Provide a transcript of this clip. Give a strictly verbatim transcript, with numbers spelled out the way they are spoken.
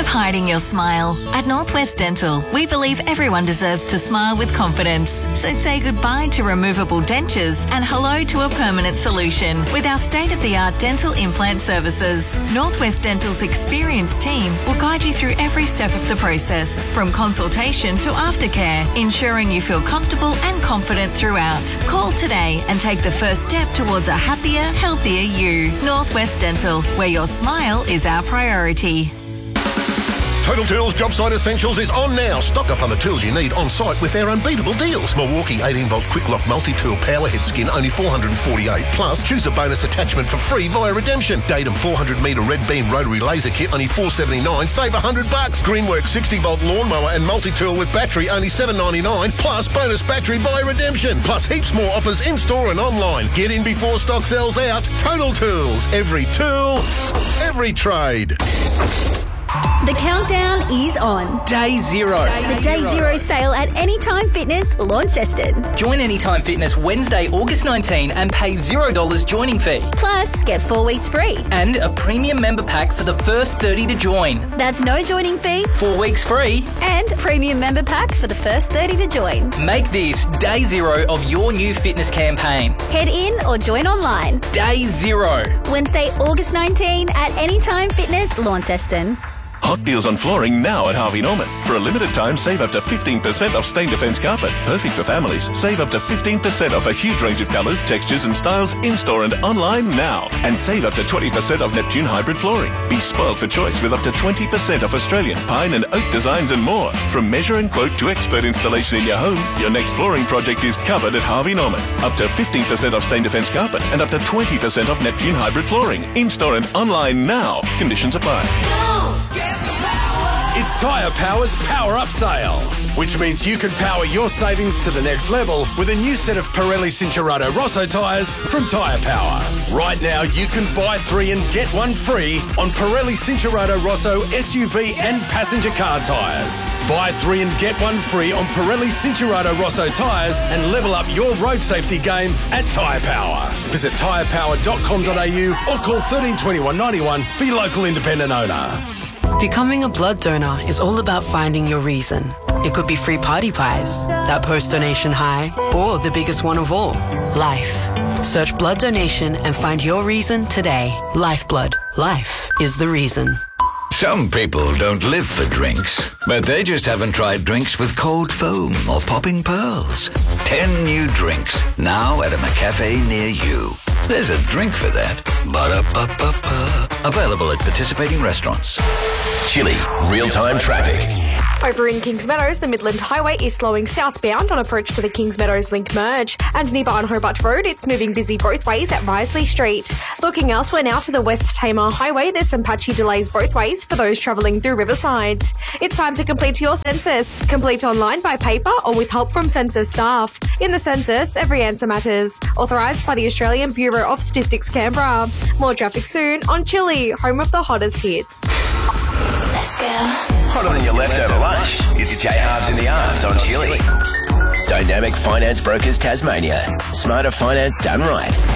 hiding your smile. At Northwest Dental, we believe everyone deserves to smile with confidence. So say goodbye to removable dentures and hello to a permanent solution with our state-of-the-art dental implant services. Northwest Dental's experienced team will guide you through every step of the process, from consultation to aftercare, ensuring you feel comfortable and confident throughout. Call today and take the first step towards a happier, healthier you. Northwest Dental, where your smile is our priority. Total Tools Job Site Essentials is on now. Stock up on the tools you need on site with their unbeatable deals. Milwaukee eighteen volt Quick Lock Multi-Tool Powerhead Skin, only four hundred forty-eight. Plus, choose a bonus attachment for free via redemption. Datum four hundred metre Red Beam Rotary Laser Kit, only four seventy-nine. Save one hundred bucks. Greenwork sixty volt Lawnmower and Multi-Tool with battery, only seven ninety-nine. Plus, bonus battery via redemption. Plus, heaps more offers in-store and online. Get in before stock sells out. Total Tools. Every tool, every trade. The countdown is on. Day zero. The Day Zero sale at Anytime Fitness, Launceston. Join Anytime Fitness Wednesday, August nineteenth and pay zero dollars joining fee. Plus, get four weeks free. And a premium member pack for the first thirty to join. That's no joining fee. Four weeks free. And premium member pack for the first thirty to join. Make this day zero of your new fitness campaign. Head in or join online. Day zero. Wednesday, August nineteenth at Anytime Fitness, Launceston. Hot deals on flooring now at Harvey Norman. For a limited time, save up to fifteen percent off stain defense carpet. Perfect for families. Save up to fifteen percent off a huge range of colours, textures and styles in-store and online now. And save up to twenty percent off Neptune hybrid flooring. Be spoiled for choice with up to twenty percent off Australian, pine and oak designs and more. From measure and quote to expert installation in your home, your next flooring project is covered at Harvey Norman. Up to fifteen percent off stain defense carpet and up to twenty percent off Neptune hybrid flooring. In-store and online now. Conditions apply. It's Tyre Power's Power Up Sale, which means you can power your savings to the next level with a new set of Pirelli Cincherato Rosso tyres from Tyre Power. Right now, you can buy three and get one free on Pirelli Cincherato Rosso S U V and passenger car tyres. Buy three and get one free on Pirelli Cincherato Rosso tyres and level up your road safety game at Tyre Power. Visit tyre power dot com dot a u or call thirteen twenty-one ninety-one for your local independent owner. Becoming a blood donor is all about finding your reason. It could be free party pies, that post-donation high, or the biggest one of all, life. Search blood donation and find your reason today. Lifeblood. Life is the reason. Some people don't live for drinks, but they just haven't tried drinks with cold foam or popping pearls. Ten new drinks, now at a McCafe near you. There's a drink for that. Ba-da-ba-ba-ba. Available at participating restaurants. Chili, real-time traffic. Over in Kings Meadows, the Midland Highway is slowing southbound on approach to the Kings Meadows Link merge. And nearby on Hobart Road, it's moving busy both ways at Risley Street. Looking elsewhere now to the West Tamar Highway, there's some patchy delays both ways for those travelling through Riverside. It's time to complete your census. Complete online by paper or with help from census staff. In the census, every answer matters. Authorised by the Australian Bureau of Statistics Canberra. More traffic soon on Chili, home of the hottest hits. Let's go. Hotter than your leftover lunch. It's J Halves in the Arms on Chili. Dynamic Finance Brokers Tasmania. Smarter finance done right.